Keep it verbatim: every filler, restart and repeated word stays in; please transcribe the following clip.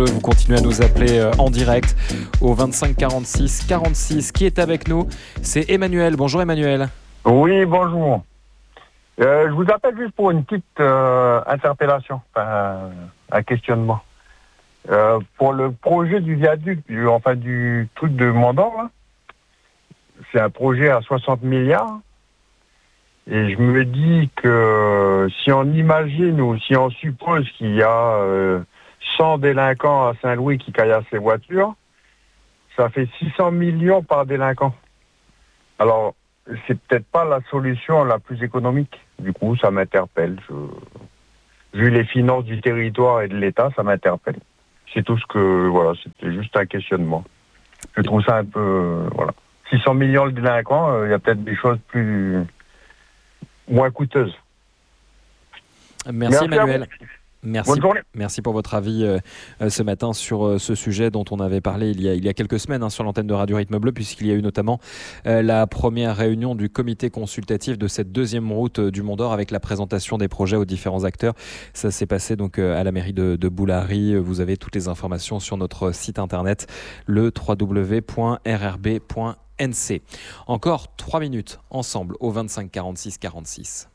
Bleu. Vous continuez à nous appeler euh, en direct au vingt-cinq quarante-six quarante-six. Qui est avec nous? C'est Emmanuel. Bonjour Emmanuel. Oui, bonjour. Euh, je vous appelle juste pour une petite euh, interpellation, enfin, un questionnement. Euh, pour le projet du viaduc, du, enfin du truc de Mandor, là, c'est un projet à soixante milliards. Et je me dis que si on imagine ou si on suppose qu'il y a euh, cent délinquants à Saint-Louis qui caillassent les voitures, ça fait six cents millions par délinquant. Alors, c'est peut-être pas la solution la plus économique. Du coup, ça m'interpelle. Je... Vu les finances du territoire et de l'État, ça m'interpelle. C'est tout ce que... Voilà, c'était juste un questionnement. Je trouve ça un peu... Euh, voilà. six cents millions de délinquants, il euh, y a peut-être des choses plus... moins coûteuses. Merci, Merci Emmanuel. Merci, Bonne journée. Merci pour votre avis euh, ce matin sur euh, ce sujet dont on avait parlé il y a, il y a quelques semaines hein, sur l'antenne de Radio Rythme Bleu, puisqu'il y a eu notamment euh, la première réunion du comité consultatif de cette deuxième route euh, du Mont d'Or avec la présentation des projets aux différents acteurs. Ça s'est passé donc euh, à la mairie de, de Boulary. Vous avez toutes les informations sur notre site internet, le w w w point r r b point n c. Encore trois minutes ensemble au vingt-cinq quarante-six quarante-six.